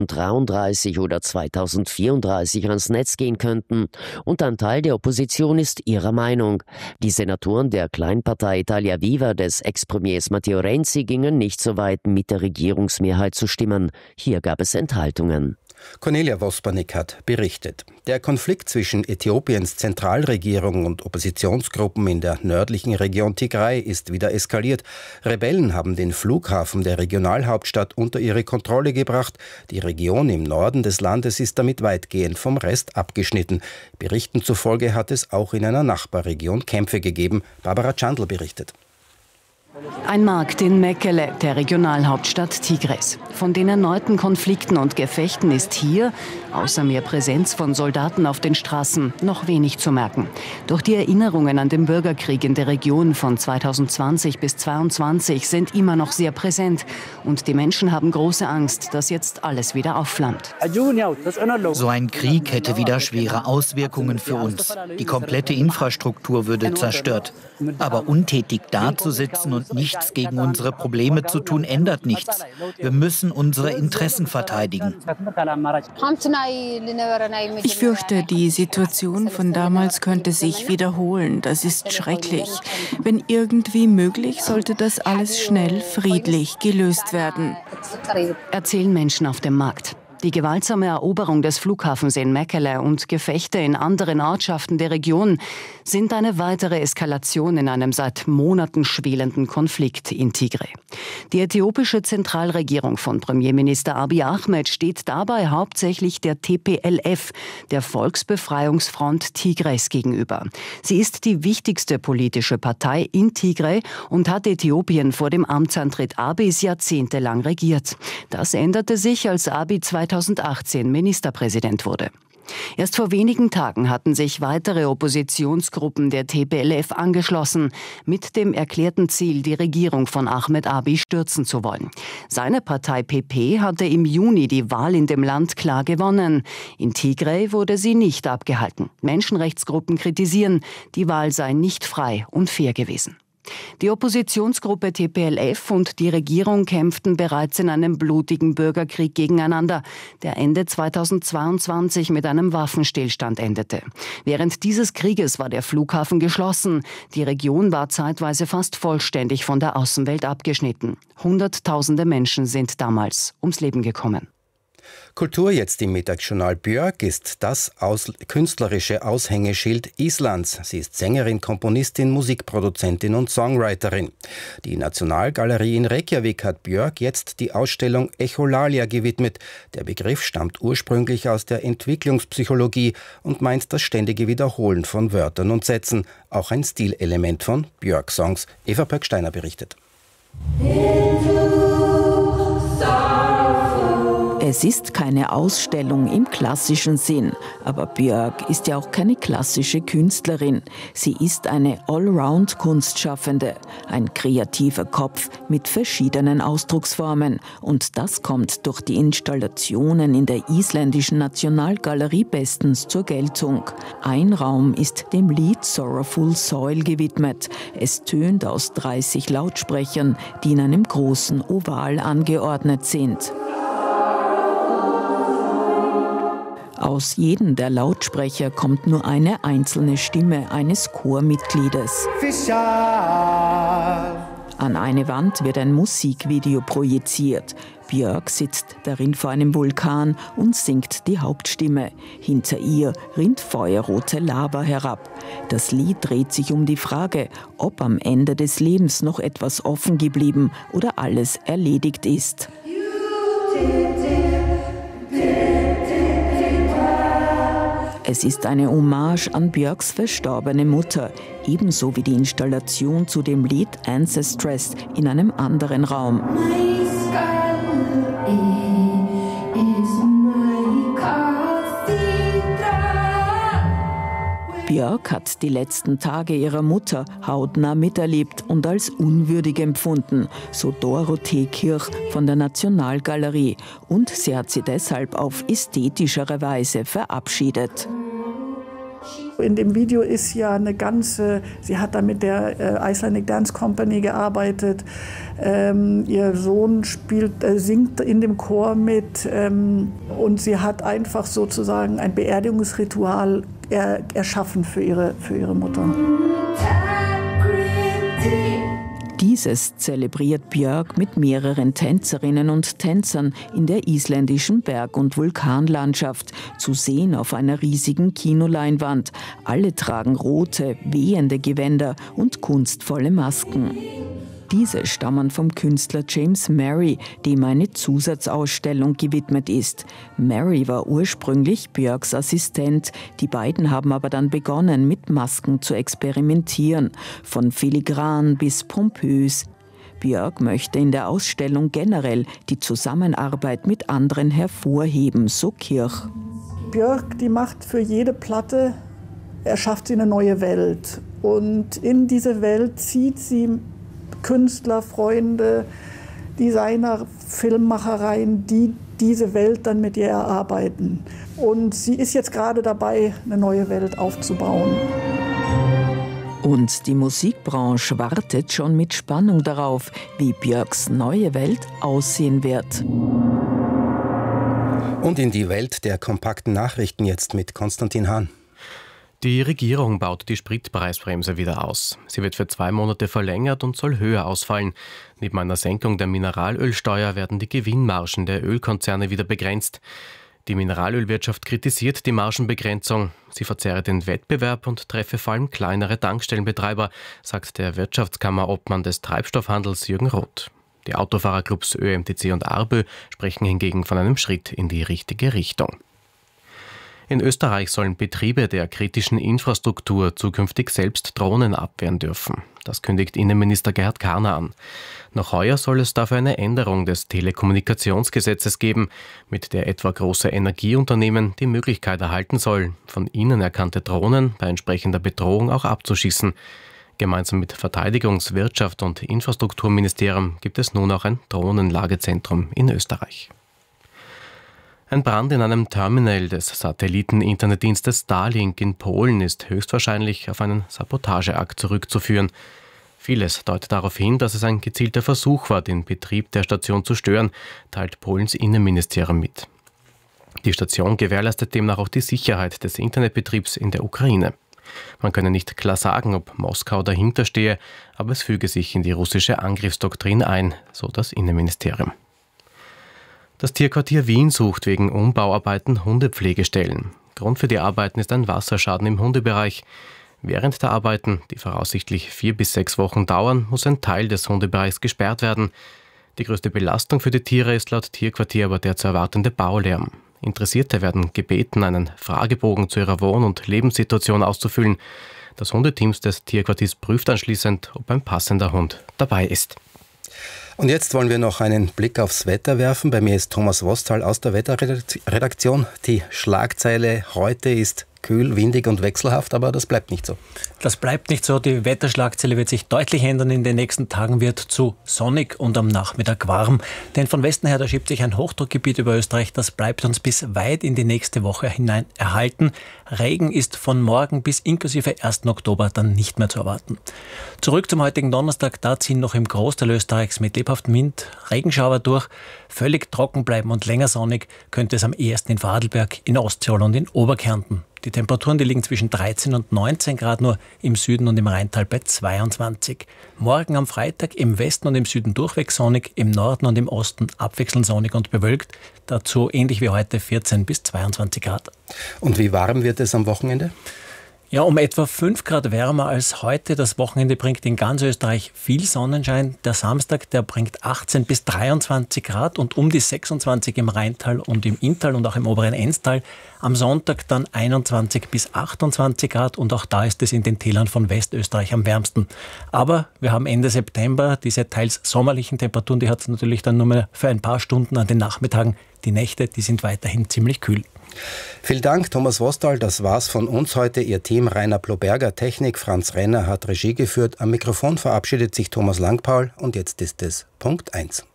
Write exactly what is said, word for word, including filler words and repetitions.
zweitausenddreiunddreißig oder zweitausendvierunddreißig ans Netz gehen könnten, und ein Teil der Opposition ist ihrer Meinung. Die Senatoren der Kleinpartei Italia Viva des Ex-Premiers Matteo Renzi gingen nicht so weit, mit der Regierungsmehrheit zu stimmen. Hier gab es Enthaltungen. Cornelia Wospanik hat berichtet. Der Konflikt zwischen Äthiopiens Zentralregierung und Oppositionsgruppen in der nördlichen Region Tigray ist wieder eskaliert. Rebellen haben den Flughafen der Regionalhauptstadt unter ihre Kontrolle gebracht. Die Region im Norden des Landes ist damit weitgehend vom Rest abgeschnitten. Berichten zufolge hat es auch in einer Nachbarregion Kämpfe gegeben. Barbara Chandler berichtet. Ein Markt in Mekele, der Regionalhauptstadt Tigrays. Von den erneuten Konflikten und Gefechten ist hier, außer mehr Präsenz von Soldaten auf den Straßen, noch wenig zu merken. Doch die Erinnerungen an den Bürgerkrieg in der Region von zweitausendzwanzig bis zweitausendzweiundzwanzig sind immer noch sehr präsent. Und die Menschen haben große Angst, dass jetzt alles wieder aufflammt. So ein Krieg hätte wieder schwere Auswirkungen für uns. Die komplette Infrastruktur würde zerstört. Aber untätig dazusitzen und nichts gegen unsere Probleme zu tun, ändert nichts. Wir müssen unsere Interessen verteidigen. Ich fürchte, die Situation von damals könnte sich wiederholen. Das ist schrecklich. Wenn irgendwie möglich, sollte das alles schnell friedlich gelöst werden. Erzählen Menschen auf dem Markt. Die gewaltsame Eroberung des Flughafens in Mekele und Gefechte in anderen Ortschaften der Region sind eine weitere Eskalation in einem seit Monaten schwelenden Konflikt in Tigray. Die äthiopische Zentralregierung von Premierminister Abiy Ahmed steht dabei hauptsächlich der T P L F, der Volksbefreiungsfront Tigrays, gegenüber. Sie ist die wichtigste politische Partei in Tigray und hat Äthiopien vor dem Amtsantritt Abiys jahrzehntelang regiert. Das änderte sich, als Abiy zweitausendachtzehn Ministerpräsident wurde. Erst vor wenigen Tagen hatten sich weitere Oppositionsgruppen der T P L F angeschlossen, mit dem erklärten Ziel, die Regierung von Ahmed Abiy stürzen zu wollen. Seine Partei P P hatte im Juni die Wahl in dem Land klar gewonnen. In Tigray wurde sie nicht abgehalten. Menschenrechtsgruppen kritisieren, die Wahl sei nicht frei und fair gewesen. Die Oppositionsgruppe T P L F und die Regierung kämpften bereits in einem blutigen Bürgerkrieg gegeneinander, der Ende zweitausendzweiundzwanzig mit einem Waffenstillstand endete. Während dieses Krieges war der Flughafen geschlossen. Die Region war zeitweise fast vollständig von der Außenwelt abgeschnitten. Hunderttausende Menschen sind damals ums Leben gekommen. Kultur jetzt im Mittagsjournal. Björk ist das aus künstlerische Aushängeschild Islands. Sie ist Sängerin, Komponistin, Musikproduzentin und Songwriterin. Die Nationalgalerie in Reykjavik hat Björk jetzt die Ausstellung Echolalia gewidmet. Der Begriff stammt ursprünglich aus der Entwicklungspsychologie und meint das ständige Wiederholen von Wörtern und Sätzen. Auch ein Stilelement von Björk-Songs. Eva Pöcksteiner berichtet. Es ist keine Ausstellung im klassischen Sinn, aber Björk ist ja auch keine klassische Künstlerin. Sie ist eine Allround-Kunstschaffende, ein kreativer Kopf mit verschiedenen Ausdrucksformen. Und das kommt durch die Installationen in der isländischen Nationalgalerie bestens zur Geltung. Ein Raum ist dem Lied Sorrowful Soil gewidmet. Es tönt aus dreißig Lautsprechern, die in einem großen Oval angeordnet sind. Aus jedem der Lautsprecher kommt nur eine einzelne Stimme eines Chormitgliedes. An eine Wand wird ein Musikvideo projiziert. Björk sitzt darin vor einem Vulkan und singt die Hauptstimme. Hinter ihr rinnt feuerrote Lava herab. Das Lied dreht sich um die Frage, ob am Ende des Lebens noch etwas offen geblieben oder alles erledigt ist. Es ist eine Hommage an Björks verstorbene Mutter, ebenso wie die Installation zu dem Lied Ancestress in einem anderen Raum. Björk hat die letzten Tage ihrer Mutter hautnah miterlebt und als unwürdig empfunden, so Dorothee Kirch von der Nationalgalerie. Und sie hat sie deshalb auf ästhetischere Weise verabschiedet. In dem Video ist ja eine ganze, sie hat da mit der äh, Icelandic Dance Company gearbeitet. Ähm, ihr Sohn spielt, äh, singt in dem Chor mit ähm, und sie hat einfach sozusagen ein Beerdigungsritual er, erschaffen für ihre, für ihre Mutter. Dieses zelebriert Björk mit mehreren Tänzerinnen und Tänzern in der isländischen Berg- und Vulkanlandschaft, zu sehen auf einer riesigen Kinoleinwand. Alle tragen rote, wehende Gewänder und kunstvolle Masken. Diese stammen vom Künstler James Murray, dem eine Zusatzausstellung gewidmet ist. Murray war ursprünglich Björks Assistent. Die beiden haben aber dann begonnen, mit Masken zu experimentieren, von filigran bis pompös. Björk möchte in der Ausstellung generell die Zusammenarbeit mit anderen hervorheben, so Kirch. Björk, die macht für jede Platte, erschafft sie eine neue Welt. Und in diese Welt zieht sie Künstler, Freunde, Designer, Filmmachereien, die diese Welt dann mit ihr erarbeiten. Und sie ist jetzt gerade dabei, eine neue Welt aufzubauen. Und die Musikbranche wartet schon mit Spannung darauf, wie Björks neue Welt aussehen wird. Und in die Welt der kompakten Nachrichten jetzt mit Konstantin Hahn. Die Regierung baut die Spritpreisbremse wieder aus. Sie wird für zwei Monate verlängert und soll höher ausfallen. Neben einer Senkung der Mineralölsteuer werden die Gewinnmargen der Ölkonzerne wieder begrenzt. Die Mineralölwirtschaft kritisiert die Margenbegrenzung. Sie verzerre den Wettbewerb und treffe vor allem kleinere Tankstellenbetreiber, sagt der Wirtschaftskammerobmann des Treibstoffhandels Jürgen Roth. Die Autofahrerclubs Ö M T C und ARBÖ sprechen hingegen von einem Schritt in die richtige Richtung. In Österreich sollen Betriebe der kritischen Infrastruktur zukünftig selbst Drohnen abwehren dürfen. Das kündigt Innenminister Gerhard Karner an. Noch heuer soll es dafür eine Änderung des Telekommunikationsgesetzes geben, mit der etwa große Energieunternehmen die Möglichkeit erhalten sollen, von ihnen erkannte Drohnen bei entsprechender Bedrohung auch abzuschießen. Gemeinsam mit Verteidigungs-, Wirtschaft- und Infrastrukturministerium gibt es nun auch ein Drohnenlagezentrum in Österreich. Ein Brand in einem Terminal des Satelliten-Internetdienstes Starlink in Polen ist höchstwahrscheinlich auf einen Sabotageakt zurückzuführen. Vieles deutet darauf hin, dass es ein gezielter Versuch war, den Betrieb der Station zu stören, teilt Polens Innenministerium mit. Die Station gewährleistet demnach auch die Sicherheit des Internetbetriebs in der Ukraine. Man könne nicht klar sagen, ob Moskau dahinter stehe, aber es füge sich in die russische Angriffsdoktrin ein, so das Innenministerium. Das Tierquartier Wien sucht wegen Umbauarbeiten Hundepflegestellen. Grund für die Arbeiten ist ein Wasserschaden im Hundebereich. Während der Arbeiten, die voraussichtlich vier bis sechs Wochen dauern, muss ein Teil des Hundebereichs gesperrt werden. Die größte Belastung für die Tiere ist laut Tierquartier aber der zu erwartende Baulärm. Interessierte werden gebeten, einen Fragebogen zu ihrer Wohn- und Lebenssituation auszufüllen. Das Hundeteam des Tierquartiers prüft anschließend, ob ein passender Hund dabei ist. Und jetzt wollen wir noch einen Blick aufs Wetter werfen. Bei mir ist Thomas Wostal aus der Wetterredaktion. Die Schlagzeile heute ist kühl, windig und wechselhaft, aber das bleibt nicht so. Das bleibt nicht so. Die Wetterschlagzeile wird sich deutlich ändern. In den nächsten Tagen wird zu sonnig und am Nachmittag warm. Denn von Westen her, da schiebt sich ein Hochdruckgebiet über Österreich. Das bleibt uns bis weit in die nächste Woche hinein erhalten. Regen ist von morgen bis inklusive ersten Oktober dann nicht mehr zu erwarten. Zurück zum heutigen Donnerstag. Da ziehen noch im Großteil Österreichs mit lebhaftem Wind Regenschauer durch. Völlig trocken bleiben und länger sonnig könnte es am ehesten in Vorarlberg, in Osttirol und in Oberkärnten. Die Temperaturen, die liegen zwischen dreizehn und neunzehn Grad, nur im Süden und im Rheintal bei zweiundzwanzig. Morgen am Freitag im Westen und im Süden durchweg sonnig, im Norden und im Osten abwechselnd sonnig und bewölkt. Dazu ähnlich wie heute vierzehn bis zweiundzwanzig Grad. Und wie warm wird es am Wochenende? Ja, um etwa fünf Grad wärmer als heute. Das Wochenende bringt in ganz Österreich viel Sonnenschein. Der Samstag, der bringt achtzehn bis dreiundzwanzig Grad und um die sechsundzwanzig im Rheintal und im Inntal und auch im oberen Enstal. Am Sonntag dann einundzwanzig bis achtundzwanzig Grad und auch da ist es in den Tälern von Westösterreich am wärmsten. Aber wir haben Ende September diese teils sommerlichen Temperaturen, die hat es natürlich dann nur mehr für ein paar Stunden an den Nachmittagen. Die Nächte, die sind weiterhin ziemlich kühl. Vielen Dank, Thomas Wostal. Das war's von uns heute. Ihr Team Rainer Ploberger, Technik, Franz Renner hat Regie geführt. Am Mikrofon verabschiedet sich Thomas Langpaul und jetzt ist es Punkt eins.